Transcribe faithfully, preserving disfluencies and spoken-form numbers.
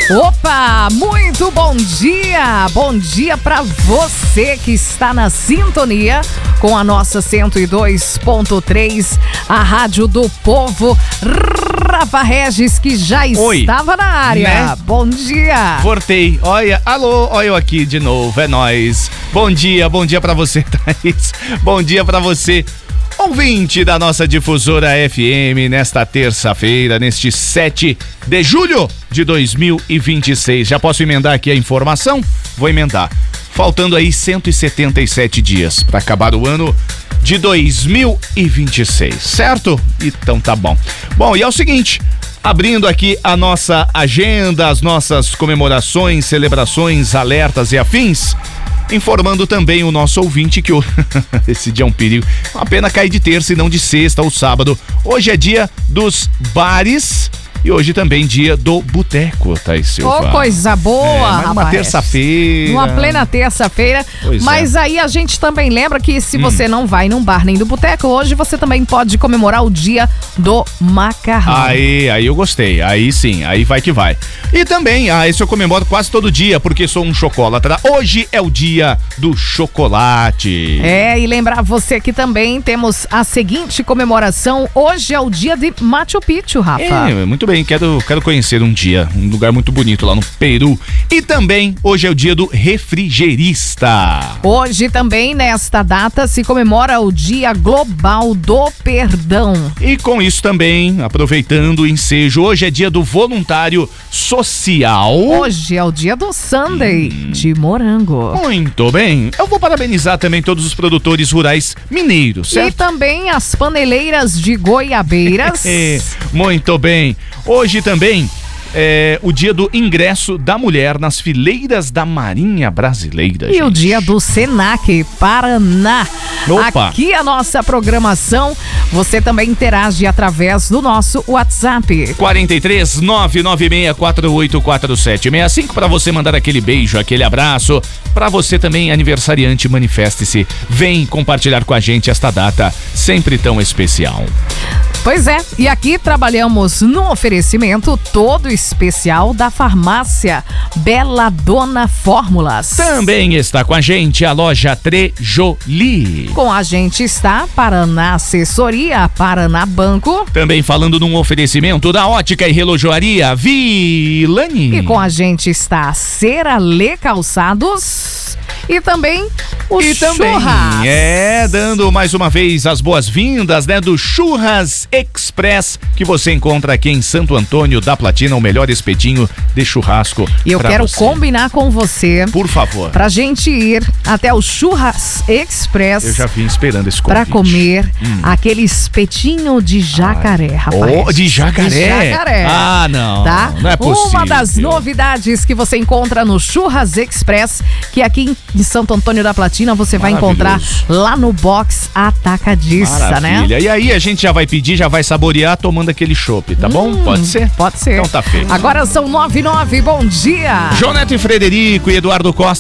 Opa, muito bom dia! Bom dia para você que está na sintonia com a nossa cento e dois ponto três, a Rádio do Povo. Rafa Regis, que já Oi, estava na área. né? Bom dia! Voltei. Olha, alô, olha eu aqui de novo, é nóis. Bom dia, bom dia pra você, Thaís. Bom dia pra você, ouvinte da nossa difusora F M, nesta terça-feira, neste sete de julho de dois mil e vinte e seis. Já posso emendar aqui a informação? Vou emendar. Faltando aí cento e setenta e sete dias para acabar o ano de dois mil e vinte e seis, certo? Então tá bom. Bom, e é o seguinte, abrindo aqui a nossa agenda, as nossas comemorações, celebrações, alertas e afins, informando também o nosso ouvinte que o... esse dia é um perigo. Uma pena cair de terça e não de sexta ou sábado. Hoje é dia dos bares e hoje também dia do boteco, Thaís Silva. Ô, coisa boa, é, rapaz. Uma terça-feira. Uma plena terça-feira. Pois Mas é. aí a gente também lembra que se Hum. você não vai num bar nem do boteco, hoje você também pode comemorar o dia do macarrão. Aí, aí eu gostei, aí sim, aí vai que vai. E também, ah, esse eu comemoro quase todo dia, porque sou um chocolatra. Hoje é o dia do chocolate. É, e lembrar você que também temos a seguinte comemoração. Hoje é o dia de Machu Picchu, Rafa. É, muito bem, quero, quero conhecer um dia, um lugar muito bonito lá no Peru. E também, hoje é o dia do refrigerista. Hoje também, nesta data, se comemora o Dia Global do Perdão. E com isso também, aproveitando o ensejo, hoje é dia do voluntário social. Hoje é o dia do Sunday Hum. de morango. Muito bem, eu vou parabenizar também todos os produtores rurais mineiros, E certo? também as paneleiras de goiabeiras. É, muito bem. Hoje também é o dia do ingresso da mulher nas fileiras da Marinha Brasileira. E gente. o dia do Senac Paraná. Opa. Aqui a nossa programação. Você também interage através do nosso WhatsApp. quarenta e três, nove nove seis quatro oito quatro sete seis cinco para você mandar aquele beijo, aquele abraço. Para você também, aniversariante, manifeste-se. Vem compartilhar com a gente esta data sempre tão especial. Pois é, e aqui trabalhamos no oferecimento todo especial da farmácia Bela Dona Fórmulas. Também está com a gente a loja Trejoli. Com a gente está Paraná Assessoria, Paraná Banco. Também falando num oferecimento da Ótica e Relojoaria Vilani. E com a gente está Ceralê Calçados. E também o E também, Churras. é, dando mais uma vez as boas-vindas, né, do Churras Express, que você encontra aqui em Santo Antônio da Platina, o melhor espetinho de churrasco. E eu pra quero você. combinar com você Por favor. pra gente ir até o Churras Express. Eu já vim esperando esse convite. Pra comer Hum. aquele espetinho de jacaré, rapaz. Oh, de jacaré? De jacaré. Ah, não. Tá? Não é possível. Uma das novidades que você encontra no Churras Express, que aqui em Santo Antônio da Platina você vai encontrar Maravilhoso. lá no box Atacadista, né? Maravilha. E aí a gente já vai pedir, já vai saborear tomando aquele chopp, tá bom? Hum, Pode ser? Pode ser. Então tá feito. Agora são nove e nove, bom dia. João Neto e Frederico e Eduardo Costa